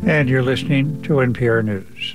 And you're listening to NPR News.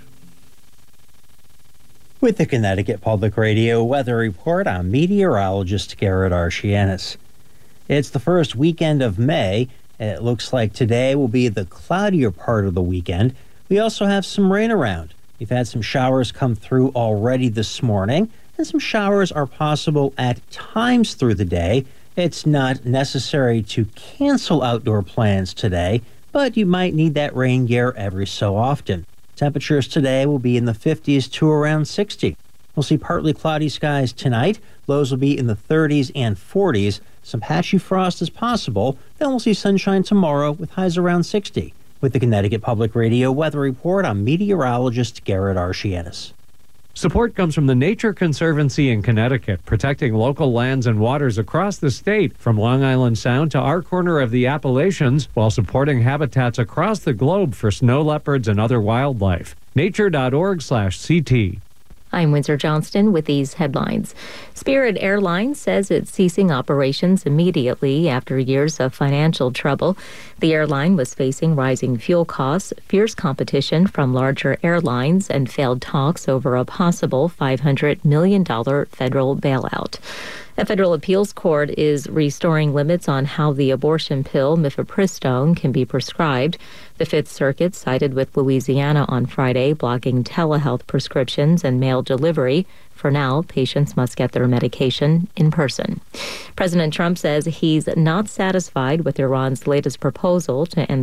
With the Connecticut Public Radio Weather Report, I'm meteorologist Garrett Archianis. It's the first weekend of May, and it looks like today will be the cloudier part of the weekend. We also have some rain around. We've had some showers come through already this morning, and some showers are possible at times through the day. It's not necessary to cancel outdoor plans today, but you might need that rain gear every so often. Temperatures today will be in the 50s to around 60. We'll see partly cloudy skies tonight. Lows will be in the 30s and 40s. Some patchy frost is possible. Then we'll see sunshine tomorrow with highs around 60. With the Connecticut Public Radio Weather Report, I'm meteorologist Garrett Archianis. Support comes from the Nature Conservancy in Connecticut, protecting local lands and waters across the state, from Long Island Sound to our corner of the Appalachians, while supporting habitats across the globe for snow leopards and other wildlife. Nature.org/CT. I'm Windsor Johnston with these headlines. Spirit Airlines says it's ceasing operations immediately after years of financial trouble. The airline was facing rising fuel costs, fierce competition from larger airlines, and failed talks over a possible $500 million federal bailout. A federal appeals court is restoring limits on how the abortion pill mifepristone can be prescribed. The Fifth Circuit sided with Louisiana on Friday, blocking telehealth prescriptions and mail delivery. For now, patients must get their medication in person. President Trump says he's not satisfied with Iran's latest proposal to end